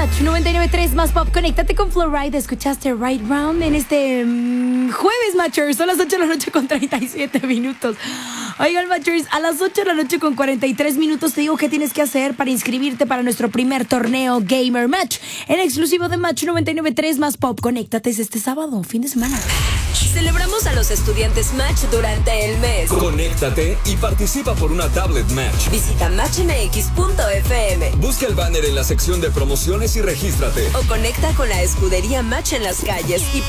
Match 99.3 más pop. Conéctate con Flowride. Escuchaste Right Round en este jueves, Matchers. Son las 8 de la noche con 37 minutos. Oigan, Matchers, a las 8 de la noche con 43 minutos te digo qué tienes que hacer para inscribirte para nuestro primer torneo Gamer Match en exclusivo de Match 99.3 más pop. Conéctate este sábado, fin de semana. Celebramos a los estudiantes Match durante el mes. Conéctate y participa por una tablet Match. Visita matchmx.fm. Busca el banner en la sección de promociones y regístrate. O conecta con la escudería Match en las calles y